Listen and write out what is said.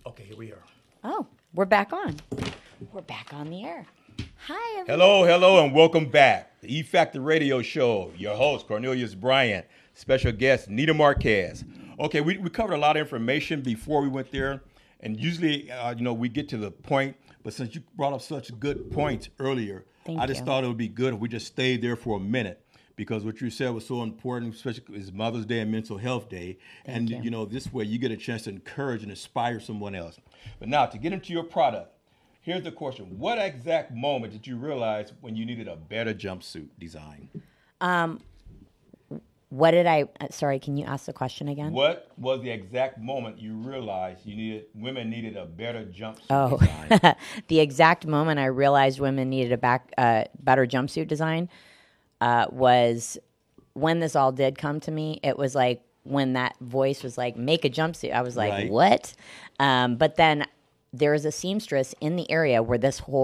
Okay, here we are. Oh, we're back on. We're back on the air. Hi, everyone. Hello, and welcome back. The E Factor Radio Show. Your host, Cornelius Bryant. Special guest, Nita Marquez. Okay, we covered a lot of information before we went there. And usually, we get to the point. But since you brought up such good points earlier, I just thought it would be good if we just stayed there for a minute. Because what you said was so important, especially is Mother's Day and Mental Health Day. Thank you. This way you get a chance to encourage and inspire someone else. But now, to get into your product, here's the question. What exact moment did you realize when you needed a better jumpsuit design? Sorry, can you ask the question again? What was the exact moment you realized women needed a better jumpsuit design? The exact moment I realized women needed a better jumpsuit design was when this all did come to me. It was like when that voice was like, make a jumpsuit. I was like, Right. what? But then there was a seamstress in the area where this whole